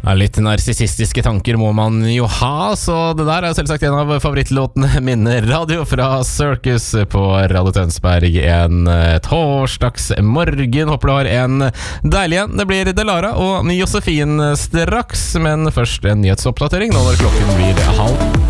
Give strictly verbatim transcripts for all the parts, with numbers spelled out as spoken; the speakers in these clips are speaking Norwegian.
Ja, litt narsissistiske tanker må man jo ha, så det der er selvsagt en av favorittlåtene min. Radio fra Circus på Radio Tønsberg en torsdags morgen. Håper du har en deilig en. Det blir Delara og Josefin straks, men først en nyhetsoppdatering nå når klokken blir halv.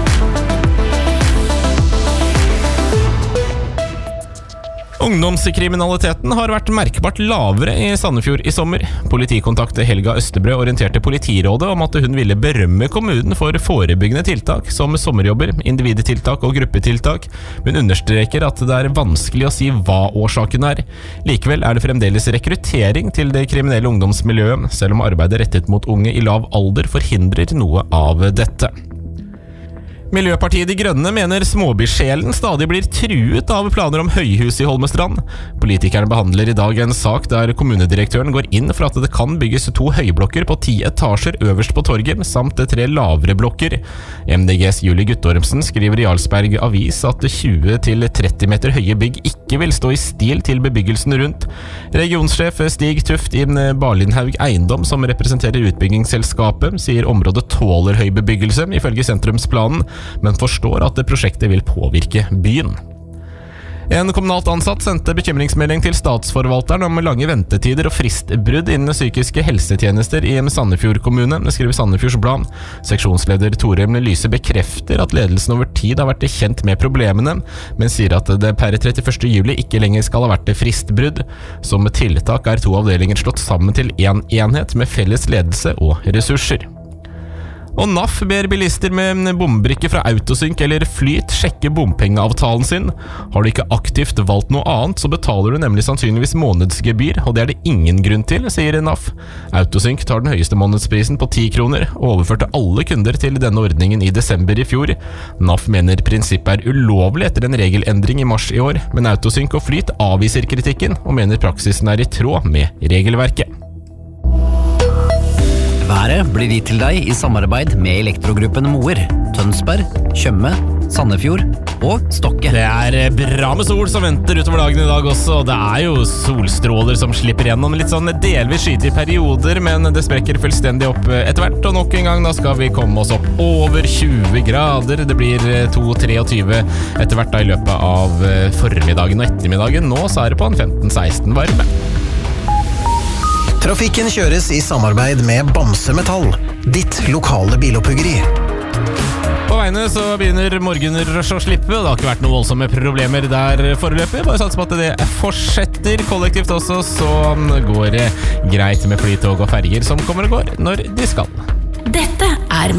Ungdomskriminaliteten har vært merkbart lavere i Sandefjord i sommer. Politikontakte Helga Østebrø orienterte politirådet om at hun ville berømme kommunen for forebyggende tiltak som sommerjobber, individtiltak og gruppetiltak, men understreker at det er vanskelig å si hva årsaken er. Likevel er det fremdeles rekruttering til det kriminelle ungdomsmiljøet, selv om arbeidet rettet mot unge i lav alder forhindrer noe av dette. Miljøpartiet De Grønne mener småbysjelen stadig blir truet av planer om høyhus i Holmestrand. Politikerne behandler i dag en sak der kommunedirektøren går inn for at det kan bygges to høyblokker på ti etasjer øverst på torget, samt tre lavere blokker. M D G's Julie Guttormsen skriver i Jarlsberg Avis at tjue til tretti meter høye bygg ikke vil stå i stil til bebyggelsen rundt. Regionsjef Stig Tuft i Barlindhaug Eiendom, som representerer utbyggingsselskapet, sier området tåler høy bebyggelse, ifølge sentrumsplanen, men forstår at prosjektet vil påvirke byen. En kommunalt ansatt sendte bekymringsmelding til statsforvalteren om lange ventetider og fristbrudd innen psykiske helsetjenester i Sandefjord kommune, skriver Sandefjords Blad. Seksjonsleder Torem Lyse bekrefter at ledelsen over tid har vært kjent med problemene, men sier at det per trettiførste juli ikke lenger skal ha vært fristbrudd. Som tiltak er to avdelinger slått sammen til en enhet med felles ledelse og ressurser. Og N A F ber bilister med bombrikke fra Autosync eller Flyt sjekke bompengeavtalen sin. Har du ikke aktivt valgt noe annet, så betaler du nemlig sannsynligvis månedsgebyr, og det er det ingen grunn til, sier N A F. Autosync tar den høyeste månedsprisen på ti kroner, og overførte alle kunder til denne ordningen i desember i fjor. N A F mener prinsippet er ulovlig etter en regelendring i mars i år, men Autosync og Flyt avviser kritikken, og mener praksisen er i tråd med regelverket. Været blir gitt til deg i samarbeid med Elektrogruppen Moer, Tønsberg, Tjøme, Sandefjord og Stokke. Det er bra med sol som venter utover dagen i dag også, og det er jo solstråler som slipper gjennom litt sånn delvis skyte i perioder, men det sprekker fullstendig opp etter hvert, og nok en gang da skal vi komme oss opp over tjue grader. Det blir to til treogtyve etter hvert da i løpet av formiddagen og ettermiddagen. Nå så er det på en femten til seksten varme. Trafikken kjøres i samarbeid med Bamse Metall, ditt lokale biloppuggeri. På veiene så begynner morgenrush å slippe, og det har ikke vært noen voldsomme problemer der foreløpig. Bare satser på at det fortsetter kollektivt også, så går det greit med flytog og ferger som kommer og går når de skal. Dette er